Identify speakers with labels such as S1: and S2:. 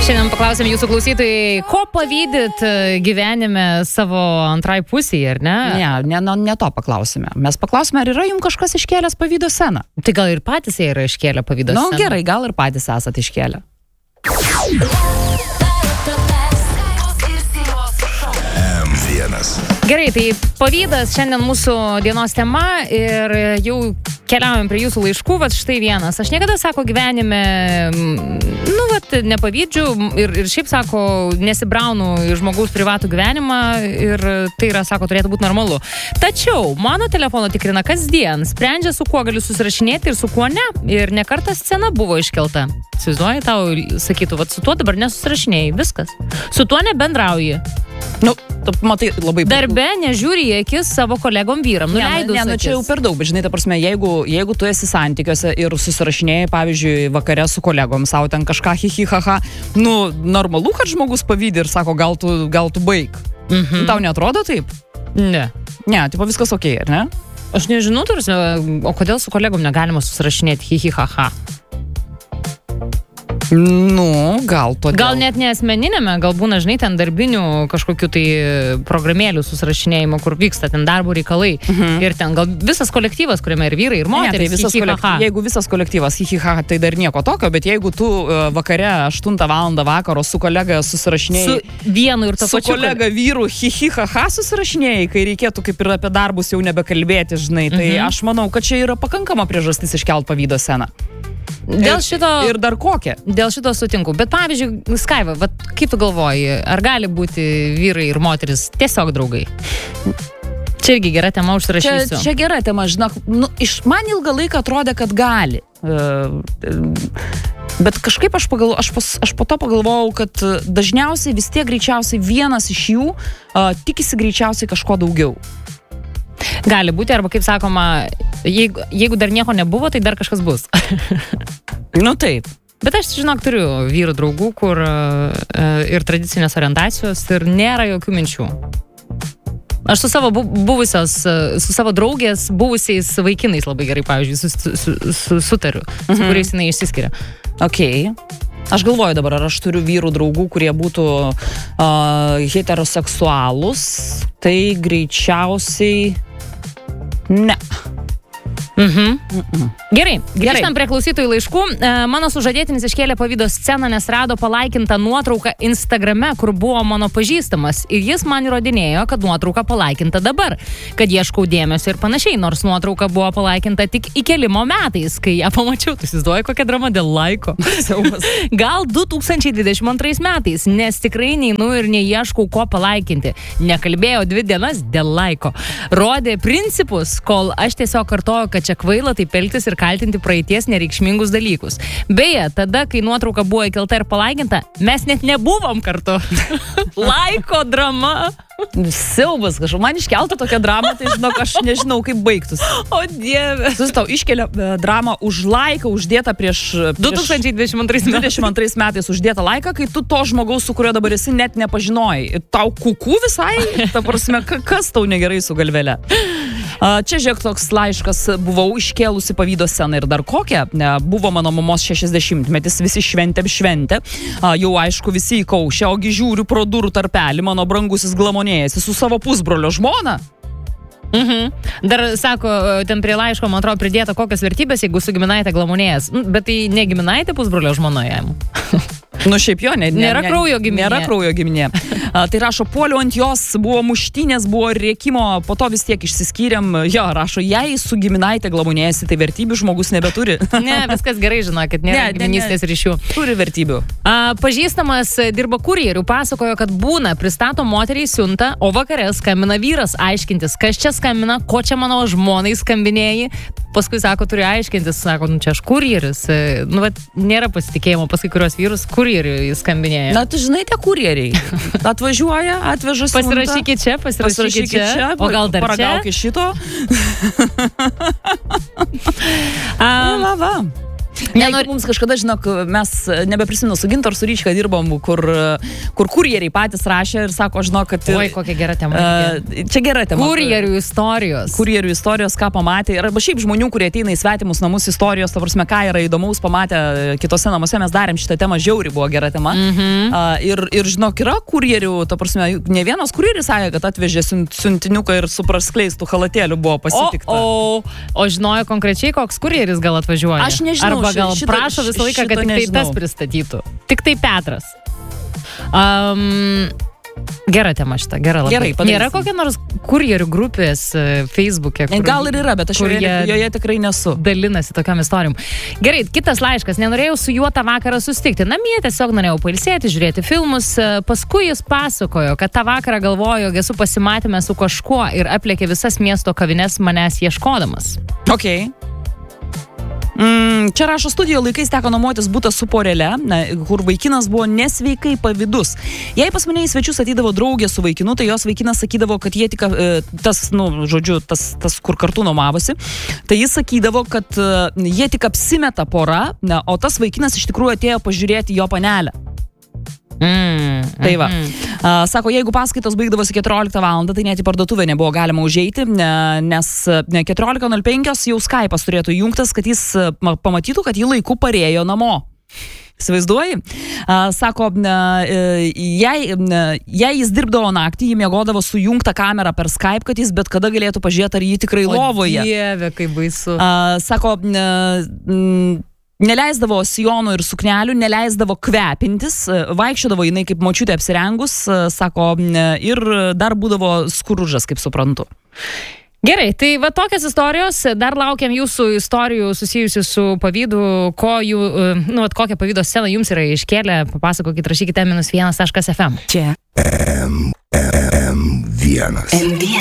S1: Šiandien paklausėm jūsų klausytojai, ko pavydit gyvenime savo antrai pusėje, ar ne?
S2: Ne to paklausime. Mes paklausime, ar yra jums kažkas iškėlęs pavydo sceną.
S1: Tai gal ir patys jie yra iškėlę pavydo sceną?
S2: Nu gerai, gal ir patys esate iškėlę.
S1: Gerai, tai pavydas šiandien mūsų dienos tema ir jau keliaujam prie jūsų laiškų, vat štai vienas. Aš niekada, sako, gyvenime, nepavydžiu ir šiaip, sako, nesibraunu į žmogaus privatų gyvenimą ir tai yra, sako, turėtų būti normalu. Tačiau mano telefono tikrina kasdien, sprendžia, su kuo galiu susirašinėti ir su kuo ne. Ir ne kartą scena buvo iškelta. Įsivaizduoji, tau sakytų, vat su tuo dabar nesusirašinėjai, viskas. Su tuo nebendrauji.
S2: Nu, matai, labai...
S1: Darbe nežiūri į akis savo kolegom vyram.
S2: Čia jau per daug, bet žinai, ta prasme, jeigu tu esi santykiuose ir susirašinėjai, pavyzdžiui, vakare su kolegom, savo ten kažką hihihaha, nu, normalu, kad žmogus pavydi ir sako, gal tu baig. Tau neatrodo taip?
S1: Ne.
S2: Ne, tipo viskas okei, ar ne?
S1: Aš nežinau, o kodėl su kolegom negalima susirašinėti hihihaha?
S2: Nu, gal todėl.
S1: Gal net ne asmeninėme, gal būna, žinai, ten darbinių kažkokių tai programėlių susirašinėjimo, kur vyksta ten darbo reikalai. Ir ten gal visas kolektyvas, kuriame ir vyrai, ir moterys,
S2: jeigu visas kolektyvas hihiha, tai dar nieko tokio, bet jeigu tu vakare 8 valandą vakaro su kolega susirašinėjai,
S1: su vienu ir to pačiu
S2: kolega vyru hihihaha susirašinėjai, kai reikėtų kaip ir apie darbus jau nebekalbėti, žinai, tai aš manau, kad čia yra pakankama priežastis iškelt pavydo sceną.
S1: Dėl šito...
S2: Ir dar kokia?
S1: Dėl šito sutinku. Bet pavyzdžiui, Skaiva, kaip tu galvoji, ar gali būti vyrai ir moteris tiesiog draugai? Čia irgi gera tema, užsirašysiu.
S2: Čia gera tema, žinok, man ilgą laiką atrodė, kad gali. Bet kažkaip aš po to pagalvojau, kad dažniausiai vis tiek greičiausiai vienas iš jų tikisi greičiausiai kažko daugiau.
S1: Gali būti, arba kaip sakoma, jeigu dar nieko nebuvo, tai dar kažkas bus.
S2: Nu taip.
S1: Bet aš, žinok, turiu vyrų draugų, kur ir tradicinės orientacijos ir nėra jokių minčių. Aš su savo draugės buvusiais vaikinais labai gerai, pavyzdžiui, sutariu, su kuriais jinai išsiskiria.
S2: Okei. Aš galvoju dabar, ar aš turiu vyrų draugų, kurie būtų heteroseksualūs, tai greičiausiai ne.
S1: Gerai, grįžtam prie klausytojų laiškų. Mano sužadėtinis iškėlė pavydo sceną, nes rado palaikintą nuotrauką Instagrame, kur buvo mano pažįstamas. Ir jis man įrodinėjo, kad nuotrauka palaikinta dabar, kad ieškau dėmesio ir panašiai, nors nuotrauka buvo palaikinta tik įkelimo metais, kai ją pamačiau. Tu įsivaizduoji, kokia drama dėl laiko. Gal 2022 metais, nes tikrai neinu ir neieškau ko palaikinti. Nekalbėjau 2 dienas dėl laiko. Rodė principus, kol aš tiesiog kartoju, kad čia kvaila taip elgtis ir kaltinti praeities nereikšmingus dalykus. Beje, tada, kai nuotrauka buvo įkelta ir palaikinta, mes net nebuvom kartu. Laiko drama.
S2: Siaubas, kažkaip man iškelta tokia drama, tai žinok, aš nežinau, kaip baigtus.
S1: O Dieve.
S2: Tu tau iškelia dramą už laiką uždėtą prieš 2022 metais uždėtą laiką, kai tu to žmogaus, su kurio dabar esi, net nepažinojai. Tau kuku visai, ta prasme, kas tau negerai su galvele. Čia, žiūrėk, toks laiškas, buvau iškėlusi pavydo sceną ir dar kokią. Buvo mano mamos 60-metis, visi šventė. Jau aišku, visi įkaušė, ogi žiūriu pro durų tarpelį, mano brangusis glamonėjasi su savo pusbrolio žmona.
S1: Dar, sako, ten prie laiško, man atrodo, pridėta kokios vertybės, jeigu su giminaitė glamonėjas. Bet tai ne giminaitė pusbrolio žmonoje.
S2: Nu šiaip jo,
S1: nėra kraujo giminė.
S2: Nėra kraujo giminė. Tai rašo, puoliau ant jos, buvo muštynės, buvo rėkimo, po to vis tiek išsiskyrėm. Jo, rašo, jei su giminaitė glamonėjasi, tai vertybių žmogus nebeturi.
S1: Ne, viskas gerai, žinok, kad nėra giminystės ryšių.
S2: Turi vertybių.
S1: Pažįstamas dirba kurjerių, pasakojo, kad būna, pristato moteriai siuntą, o vakare skambina vyras aiškintis, kas čia skambina, ko čia mano žmonai skambinėjai. Paskui sako, turi aiškintis, sako, nu čia aš kurjeris. Nu, bet nėra pasitikėjimo pas kai kurios vyrus, kurjeriui skambinėja.
S2: Na, tu žinai, tie kurjeriai. Atvažiuoja, atveža siuntą.
S1: Pasirašykit čia. O gal dar
S2: paragauk iš šito.
S1: Va.
S2: Mums kažkada, žinok, mes nebeprisimenu, su Gintaru su Ryčka dirbom, kur kurjeriai patys rašė ir sako, žinok, kad...
S1: Oi, kokia gera tema.
S2: Čia gera tema.
S1: Kurjerių istorijos.
S2: Kurjerių istorijos, ką pamatė. Arba šiaip žmonių, kurie ateina į svetimus namus istorijos, ta prasme, ką yra įdomaus pamatę kitose namuose. Mes darėm šitą temą, žiauriai buvo gera tema. Ir žinok, yra kurjerių, ta prasme, ne vienas kurjeris sakė, kad atvežė siuntiniuką ir su praskleistų halatėlių buvo pasitikta.
S1: O žinojo konkrečiai, koks kurjeris gal atvažiuoja?
S2: Aš nežinau.
S1: Arba gal prašo visą laiką, kad tik tai tas pristatytų. Tik tai Petras. Gera tema šita, gera labai.
S2: Gerai, padarysim.
S1: Nėra kokia nors kurjerių grupės Facebook'e.
S2: Gal ir yra, bet aš joje tikrai nesu.
S1: Dalinasi tokiam istorijom. Gerai, kitas laiškas. Nenorėjau su juo tą vakarą susitikti. Namie tiesiog norėjau pailsėti, žiūrėti filmus. Paskui jis pasakojo, kad tą vakarą galvojo, jog esu pasimatėme su kažkuo ir aplėkė visas miesto kavines manęs ieškodamas.
S2: Okay. Čia rašo, studijo laikais teko nuomotis butą su porele, kur vaikinas buvo nesveikai pavydus. Jei pas mane į svečius atydavo draugė su vaikinu, tai jos vaikinas sakydavo, kad jie tik, tas kur kartu nuomavosi, tai jis sakydavo, kad jie tik apsimeta pora, o tas vaikinas iš tikrųjų atėjo pažiūrėti jo panelę. Tai va. Sako, jeigu paskaitos baigdavosi 14 valandą, tai net į parduotuvę nebuvo galima užeiti, nes 14:05 jau Skype'as turėtų įjungtas, kad jis pamatytų, kad jį laiku parėjo namo. Įsivaizduoji? Sako, jei jis dirbdavo naktį, jį miegodavo su jungta kamera per Skype, kad jis bet kada galėtų pažiūrėti, ar jį tikrai lovoje.
S1: O Dieve, kaip baisu.
S2: Sako, neleisdavo sijonų ir suknelių, neleisdavo kvepintis, vaikščiodavo jinai kaip močiutė apsirengus, sako, ir dar būdavo skurudžas, kaip suprantu.
S1: Gerai, tai va tokias istorijos, dar laukiam jūsų istorijų susijusių su pavydu, kokią pavydo sceną jums yra iškėlę, papasakokit, rašykite -1.fm.
S3: Čia M1.